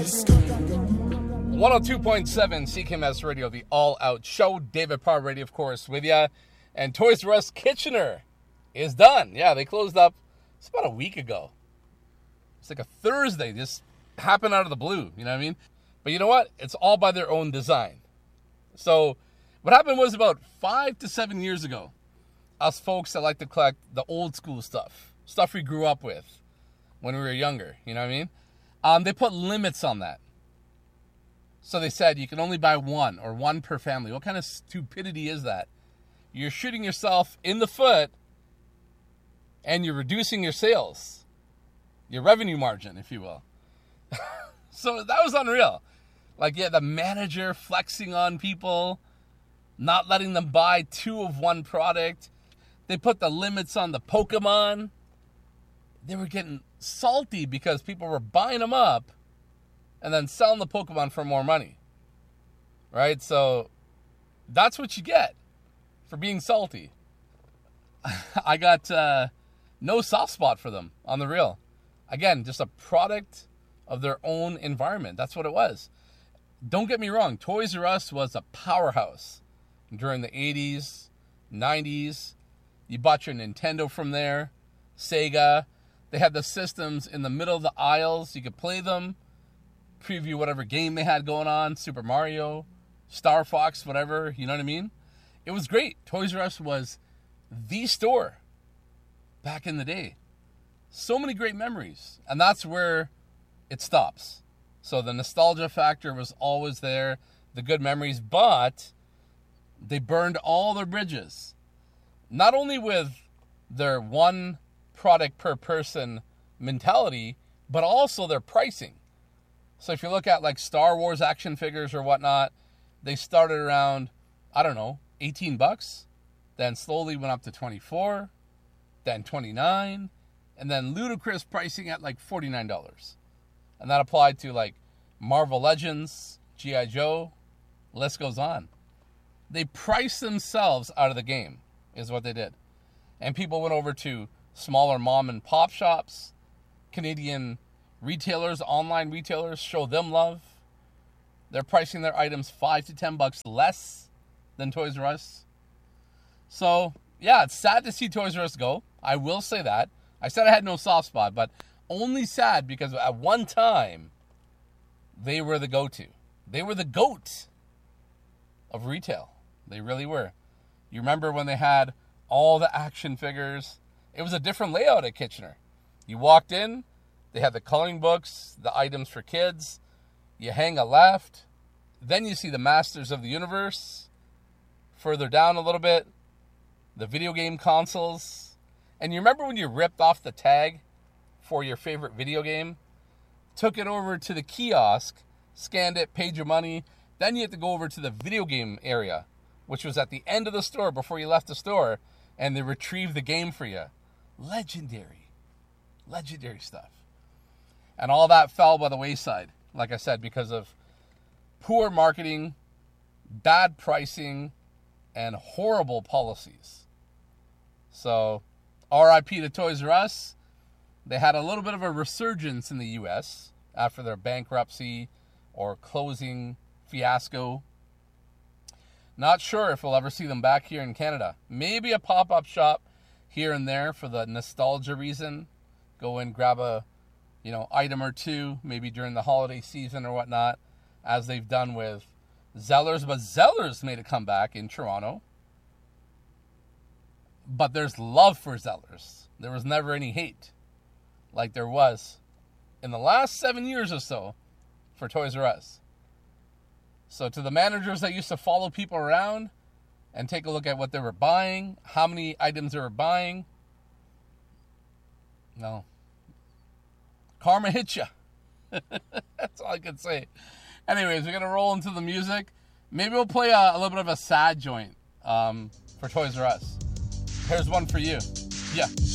102.7 CKMS Radio, the all-out show. David Parr Radio, of course, with you. And Toys R Us Kitchener is done. Yeah, they closed up, it's about a week ago. It's like a Thursday, just happened out of the blue, you know what I mean? But you know what? It's all by their own design. So what happened was about 5 to 7 years ago, us folks that like to collect the old school stuff we grew up with when we were younger, you know what I mean? They put limits on that. So they said you can only buy one or one per family. What kind of stupidity is that? You're shooting yourself in the foot and you're reducing your sales, your revenue margin, if you will. So that was unreal. Like, yeah, the manager flexing on people, not letting them buy 2 of one product. They put the limits on the Pokemon. They were getting salty because people were buying them up and then selling the Pokemon for more money. Right? So that's what you get for being salty. I got no soft spot for them, on the real. Again, just a product of their own environment. That's what it was. Don't get me wrong. Toys R Us was a powerhouse during the 80s, 90s. You bought your Nintendo from there, Sega. They had the systems in the middle of the aisles. You could play them, preview whatever game they had going on, Super Mario, Star Fox, whatever, you know what I mean? It was great. Toys R Us was the store back in the day. So many great memories. And that's where it stops. So the nostalgia factor was always there, the good memories, but they burned all their bridges. Not only with their one product per person mentality, but also their pricing. So if you look at like Star Wars action figures or whatnot, they started around, I don't know, $18, then slowly went up to $24, then $29, and then ludicrous pricing at like $49. And that applied to like Marvel Legends, G.I. Joe, list goes on. They priced themselves out of the game, is what they did. And people went over to smaller mom and pop shops, Canadian retailers, online retailers, show them love. They're pricing their items $5 to $10 less than Toys R Us. So, yeah, it's sad to see Toys R Us go. I will say that. I said I had no soft spot, but only sad because at one time, they were the go-to. They were the GOAT of retail. They really were. You remember when they had all the action figures? It was a different layout at Kitchener. You walked in, they had the coloring books, the items for kids. You hang a left. Then you see the Masters of the Universe. Further down a little bit, the video game consoles. And you remember when you ripped off the tag for your favorite video game? Took it over to the kiosk, scanned it, paid your money. Then you had to go over to the video game area, which was at the end of the store before you left the store, and they retrieved the game for you. Legendary stuff. And all that fell by the wayside, like I said, because of poor marketing, bad pricing, and horrible policies. So, RIP to Toys R Us. They had a little bit of a resurgence in the U.S. after their bankruptcy or closing fiasco. Not sure if we'll ever see them back here in Canada. Maybe a pop-up shop here and there for the nostalgia reason. Go and grab a, item or two, maybe during the holiday season or whatnot, as they've done with Zellers. But Zellers made a comeback in Toronto. But there's love for Zellers. There was never any hate like there was in the last 7 years or so for Toys R Us. So to the managers that used to follow people around and take a look at what they were buying, how many items they were buying, no. Karma hit you. That's all I can say. Anyways, we're going to roll into the music. Maybe we'll play a little bit of a sad joint for Toys R Us. Here's one for you. Yeah.